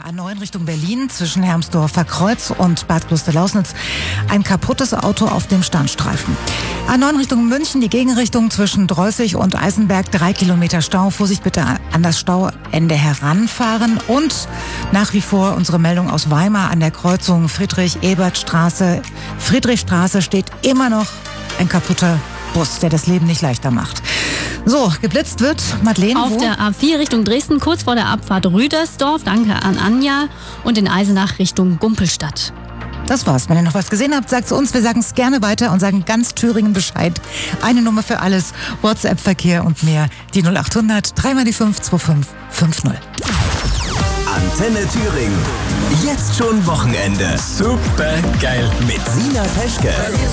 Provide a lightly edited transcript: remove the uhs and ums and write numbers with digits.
A9 Richtung Berlin zwischen Hermsdorfer Kreuz und Bad Kloster-Lausnitz. Ein kaputtes Auto auf dem Standstreifen. A9 Richtung München, die Gegenrichtung zwischen Drossig und Eisenberg. 3 Kilometer Stau. Vorsicht bitte an das Stauende heranfahren. Und nach wie vor unsere Meldung aus Weimar an der Kreuzung Friedrich-Ebert-Straße. Friedrichstraße steht immer noch ein kaputter Bus, der das Leben nicht leichter macht. So, geblitzt wird Madeleine auf der A4 Richtung Dresden, kurz vor der Abfahrt Rüdersdorf. Danke an Anja. Und in Eisenach Richtung Gumpelstadt. Das war's. Wenn ihr noch was gesehen habt, sagt's uns. Wir sagen es gerne weiter und sagen ganz Thüringen Bescheid. Eine Nummer für alles. WhatsApp-Verkehr und mehr. Die 0800 3 mal die 5 2550. Antenne Thüringen. Jetzt schon Wochenende. Super geil. Mit Sina Peschke.